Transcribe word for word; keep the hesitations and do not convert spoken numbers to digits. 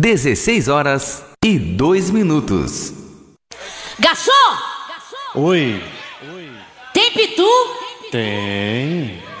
dezesseis horas e dois minutos. Garçom! Oi. Tem pitu? Tem.